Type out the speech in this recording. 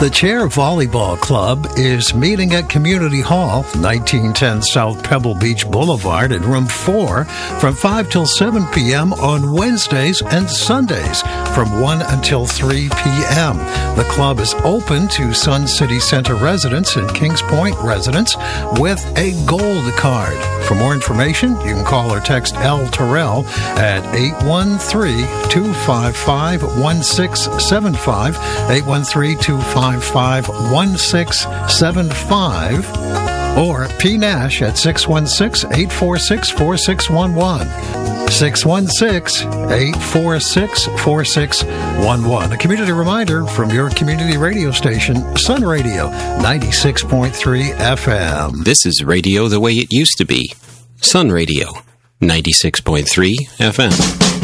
The Chair Volleyball Club is meeting at Community Hall, 1910 South Pebble Beach Boulevard in Room 4 from 5 till 7 p.m. on Wednesdays and Sundays from 1 until 3 p.m. The club is open to Sun City Center residents and Kings Point residents with a gold card. For more information, you can call or text L. Terrell at 813-255-1675, 813-255-1675, or P. Nash at 616-846-4611. 616-846-4611. A community reminder from your community radio station, Sun Radio, 96.3 FM. This is radio the way it used to be. Sun Radio, 96.3 FM.